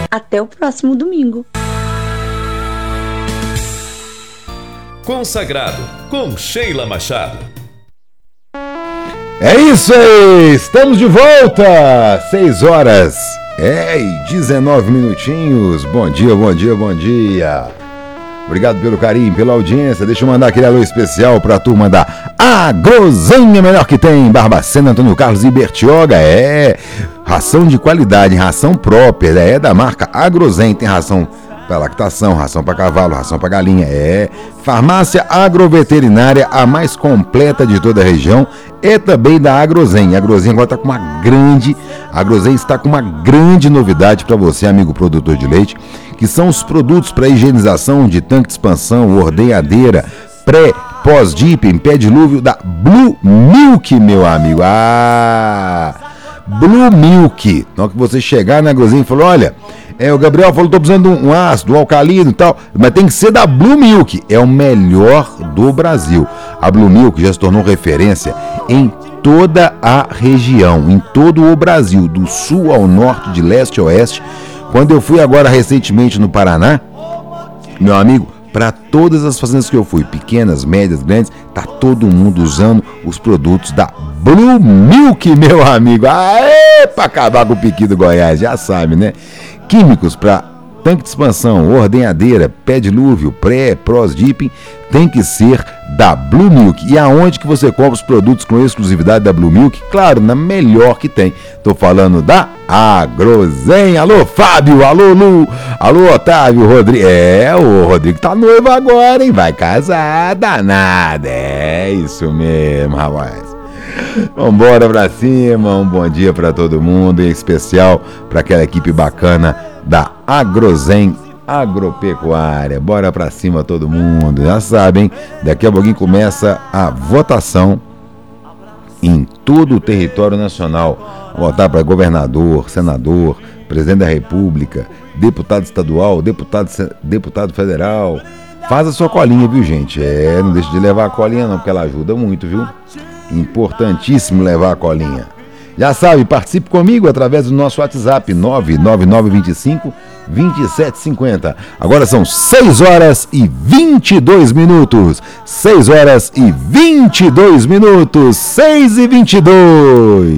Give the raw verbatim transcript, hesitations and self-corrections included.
Até o próximo domingo. Consagrado, com Sheila Machado. É isso aí, estamos de volta, seis horas, é, e dezenove minutinhos, bom dia, bom dia, bom dia. Obrigado pelo carinho, pela audiência. Deixa eu mandar aquele alô especial pra turma da Agrozenha, melhor que tem, Barbacena, Antônio Carlos e Bertioga. É, ração de qualidade, ração própria, é da marca Agrozen. Tem ração para lactação, ração para cavalo, ração para galinha. É, farmácia agroveterinária, a mais completa de toda a região, e também da Agrozen. A Agrozen agora está com uma grande, a Agrozen está com uma grande novidade para você, amigo produtor de leite, que são os produtos para higienização de tanque de expansão, ordenhadeira, pré, pós-dipping, pé dilúvio da Blue Milk, meu amigo. Ah, Blue Milk. Então que você chegar na Agrozen e falar, olha, é, o Gabriel falou, tô precisando de um ácido, um alcalino e tal, mas tem que ser da Blue Milk, é o melhor do Brasil. A Blue Milk já se tornou referência em toda a região, em todo o Brasil, do sul ao norte, de leste a oeste. Quando eu fui agora recentemente no Paraná, meu amigo, para todas as fazendas que eu fui, pequenas, médias, grandes, tá todo mundo usando os produtos da Blue Milk, meu amigo. Aê, para acabar com o piqui do Goiás, já sabe, né? Químicos para tanque de expansão, ordenhadeira, pé dilúvio, pré, pós-dipping, tem que ser da Blue Milk. E aonde que você compra os produtos com exclusividade da Blue Milk? Claro, na melhor que tem. Tô falando da Agrozen. Alô, Fábio, alô, Lu, alô, Otávio, Rodrigo. É, o Rodrigo tá noivo agora, hein? Vai casar, danada. É isso mesmo, rapaz. Vambora pra cima, um bom dia pra todo mundo, em especial pra aquela equipe bacana da Agrozen Agropecuária. Bora pra cima todo mundo, já sabem, daqui a pouquinho começa a votação em todo o território nacional. Votar para governador, senador, presidente da república, deputado estadual, deputado, deputado federal. Faz a sua colinha, viu, gente? É, não deixe de levar a colinha não, porque ela ajuda muito, viu? Importantíssimo levar a colinha. Já sabe, participe comigo através do nosso WhatsApp nove nove nove dois cinco, dois sete cinco zero. Agora são seis horas e vinte e dois minutos. seis horas e vinte e dois minutos. seis e vinte e dois.